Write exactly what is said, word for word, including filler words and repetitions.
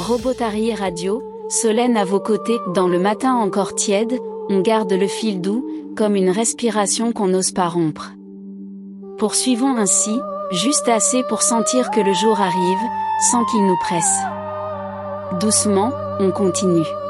Robotari Radio, Solène à vos côtés, dans le matin encore tiède, on garde le fil doux, comme une respiration qu'on n'ose pas rompre. Poursuivons ainsi, juste assez pour sentir que le jour arrive, sans qu'il nous presse. Doucement, on continue.